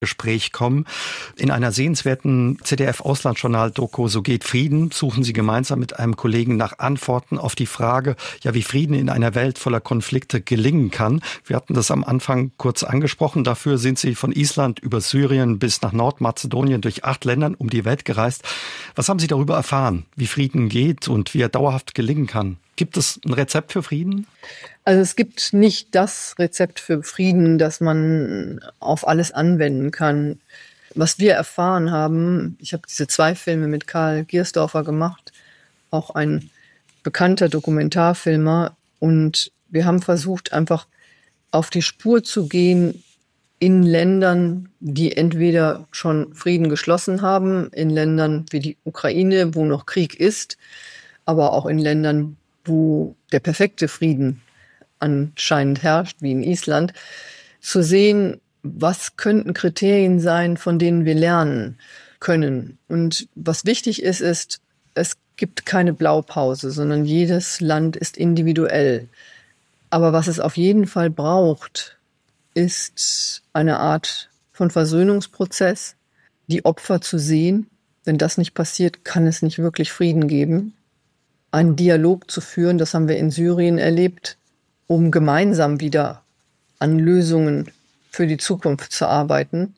Gespräch kommen. In einer sehenswerten ZDF-Auslandsjournal-Doku "So geht Frieden" suchen Sie gemeinsam mit einem Kollegen nach Antworten auf die Frage, ja, wie Frieden in einer Welt voller Konflikte gelingen kann. Wir hatten das am Anfang kurz angesprochen. Dafür sind Sie von Island über Syrien bis nach Nordmazedonien durch 8 Ländern um die Welt gereist. Was haben Sie darüber erfahren, wie Frieden geht und wie er dauerhaft gelingen kann? Gibt es ein Rezept für Frieden? Also es gibt nicht das Rezept für Frieden, das man auf alles anwenden kann. Was wir erfahren haben, ich habe diese 2 Filme mit Karl Giersdorfer gemacht, auch ein bekannter Dokumentarfilmer. Und wir haben versucht, einfach auf die Spur zu gehen in Ländern, die entweder schon Frieden geschlossen haben, in Ländern wie die Ukraine, wo noch Krieg ist, aber auch in Ländern, wo der perfekte Frieden anscheinend herrscht, wie in Island, zu sehen, was könnten Kriterien sein, von denen wir lernen können. Und was wichtig ist, es gibt keine Blaupause, sondern jedes Land ist individuell. Aber was es auf jeden Fall braucht, ist eine Art von Versöhnungsprozess, die Opfer zu sehen. Wenn das nicht passiert, kann es nicht wirklich Frieden geben. Einen Dialog zu führen, das haben wir in Syrien erlebt, um gemeinsam wieder an Lösungen für die Zukunft zu arbeiten.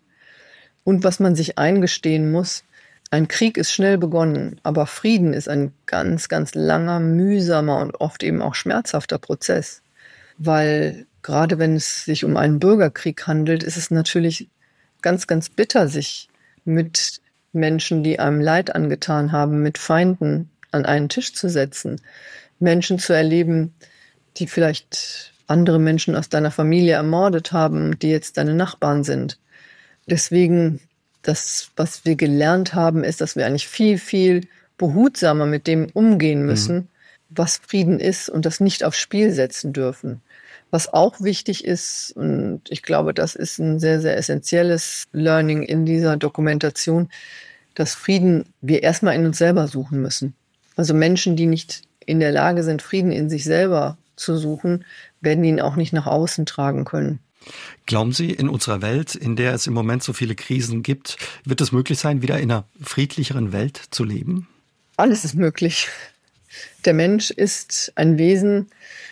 Und was man sich eingestehen muss, ein Krieg ist schnell begonnen, aber Frieden ist ein ganz, ganz langer, mühsamer und oft eben auch schmerzhafter Prozess. Weil gerade wenn es sich um einen Bürgerkrieg handelt, ist es natürlich ganz, ganz bitter, sich mit Menschen, die einem Leid angetan haben, mit Feinden an einen Tisch zu setzen. Menschen zu erleben, die vielleicht andere Menschen aus deiner Familie ermordet haben, die jetzt deine Nachbarn sind. Deswegen, das, was wir gelernt haben, ist, dass wir eigentlich viel, viel behutsamer mit dem umgehen müssen, was Frieden ist und das nicht aufs Spiel setzen dürfen. Was auch wichtig ist, und ich glaube, das ist ein sehr, sehr essentielles Learning in dieser Dokumentation, dass Frieden wir erstmal in uns selber suchen müssen. Also Menschen, die nicht in der Lage sind, Frieden in sich selber zu suchen, werden ihn auch nicht nach außen tragen können. Glauben Sie, in unserer Welt, in der es im Moment so viele Krisen gibt, wird es möglich sein, wieder in einer friedlicheren Welt zu leben? Alles ist möglich. Der Mensch ist ein Wesen,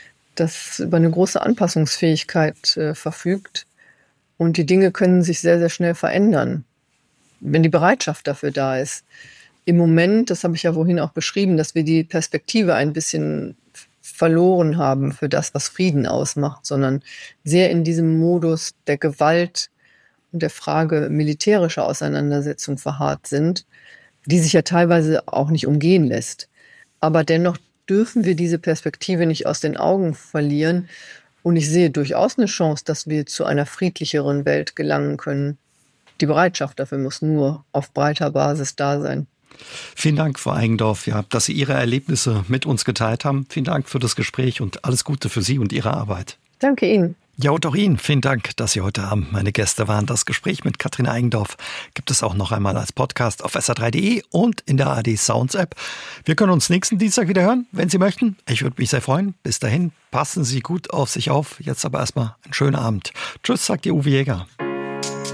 das über eine große Anpassungsfähigkeit verfügt. Und die Dinge können sich sehr, sehr schnell verändern, wenn die Bereitschaft dafür da ist. Im Moment, das habe ich ja vorhin auch beschrieben, dass wir die Perspektive ein bisschen verloren haben für das, was Frieden ausmacht, sondern sehr in diesem Modus der Gewalt und der Frage militärischer Auseinandersetzung verharrt sind, die sich ja teilweise auch nicht umgehen lässt. Aber dennoch dürfen wir diese Perspektive nicht aus den Augen verlieren. Und ich sehe durchaus eine Chance, dass wir zu einer friedlicheren Welt gelangen können. Die Bereitschaft dafür muss nur auf breiter Basis da sein. Vielen Dank, Frau Eigendorf, ja, dass Sie Ihre Erlebnisse mit uns geteilt haben. Vielen Dank für das Gespräch und alles Gute für Sie und Ihre Arbeit. Danke Ihnen. Ja, und auch Ihnen vielen Dank, dass Sie heute Abend meine Gäste waren. Das Gespräch mit Katrin Eigendorf gibt es auch noch einmal als Podcast auf sr3.de und in der ARD Sounds App. Wir können uns nächsten Dienstag wieder hören, wenn Sie möchten. Ich würde mich sehr freuen. Bis dahin, passen Sie gut auf sich auf. Jetzt aber erstmal einen schönen Abend. Tschüss, sagt Ihr Uwe Jäger.